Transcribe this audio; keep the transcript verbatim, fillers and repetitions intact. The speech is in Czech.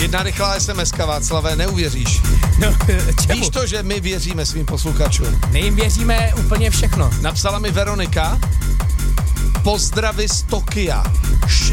Jedna rychlá es em eska, Václave, neuvěříš. No, čemu? Víš to, že my věříme svým posluchačům? My jim věříme úplně všechno. Napsala mi Veronika, pozdravy z Tokia.